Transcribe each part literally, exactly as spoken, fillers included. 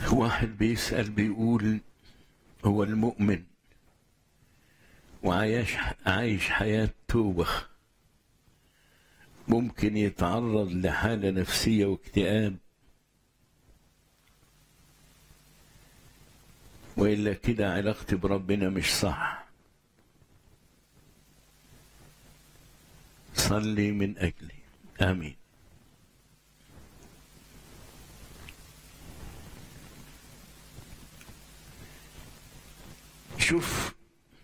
واحد بيسأل بيقول هو المؤمن وعايش عايش حياة توبة ممكن يتعرض لحالة نفسية واكتئاب، وإلا كده علاقتي بربنا مش صح؟ صلي من أجلي. آمين. شوف،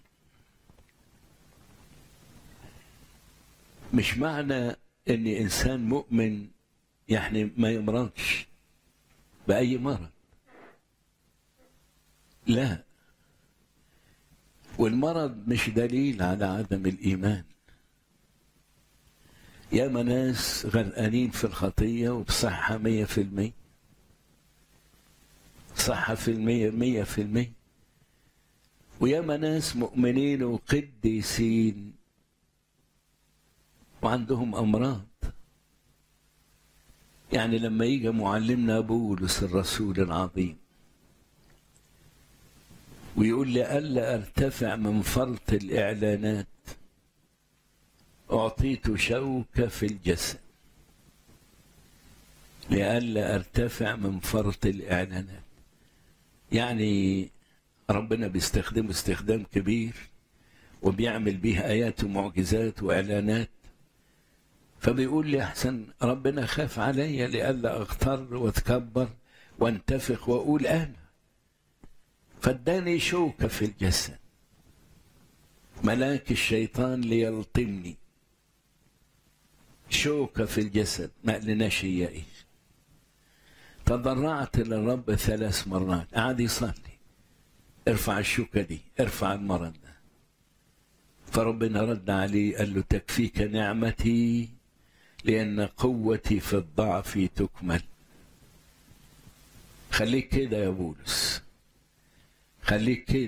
مش معنى ان انسان مؤمن يعني ما يمرضش باي مرض، لا، والمرض مش دليل على عدم الايمان. ياما ناس غرقانين في الخطيه وبصحه مية في المية، صحه في المية مية في المية، وياما ناس مؤمنين وقديسين وعندهم أمراض. يعني لما يجي معلمنا بولس الرسول العظيم ويقول لي ألا أرتفع من فرط الإعلانات أعطيت شوكة في الجسد، لألا أرتفع من فرط الإعلانات. يعني ربنا بيستخدمه استخدام كبير وبيعمل بيه آيات ومعجزات وإعلانات، فبيقول لي أحسن ربنا خاف علي لألا أغتر وأتكبر وانتفخ وأقول أنا، فاداني شوكة في الجسد، ملاك الشيطان ليلطمني، شوكة في الجسد ما قلناش هي إيه. تضرعت للرب ثلاث مرات، قعد يصلي ارفع الشوكة دي، ارفع المرض ده، فربنا رد عليه قال له تكفيك نعمتي لأن قوتي في الضعف تكمل. خليك كده يا بولس، خليك كده.